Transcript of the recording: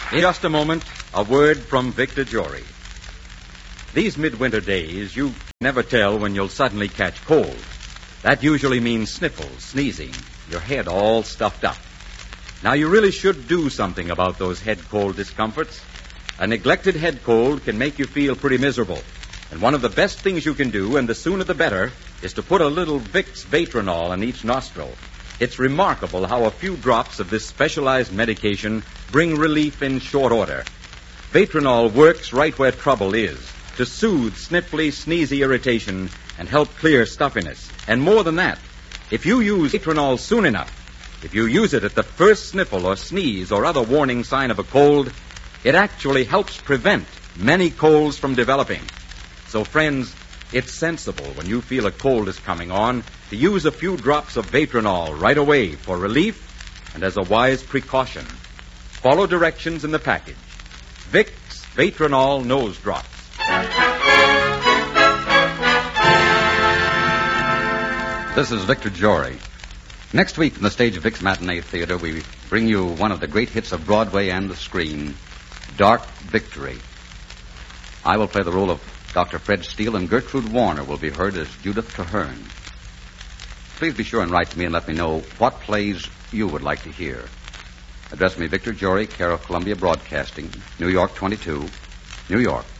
In just a moment, a word from Victor Jory. These midwinter days, you never tell when you'll suddenly catch cold. That usually means sniffles, sneezing, your head all stuffed up. Now, you really should do something about those head cold discomforts. A neglected head cold can make you feel pretty miserable. And one of the best things you can do, and the sooner the better, is to put a little Vicks Vatronol in each nostril. It's remarkable how a few drops of this specialized medication bring relief in short order. Vatronol works right where trouble is, to soothe sniffly, sneezy irritation and help clear stuffiness. And more than that, if you use Vatronol soon enough, if you use it at the first sniffle or sneeze or other warning sign of a cold, it actually helps prevent many colds from developing. So, friends, it's sensible when you feel a cold is coming on to use a few drops of Vatronol right away for relief and as a wise precaution. Follow directions in the package. Vicks Vatronol Nose Drops. This is Victor Jory. Next week from the stage of Vicks Matinee Theater, we bring you one of the great hits of Broadway and the screen, Dark Victory. I will play the role of Dr. Fred Steele, and Gertrude Warner will be heard as Judith Traherne. Please be sure and write to me and let me know what plays you would like to hear. Address me, Victor Jory, care of Columbia Broadcasting, New York 22, New York.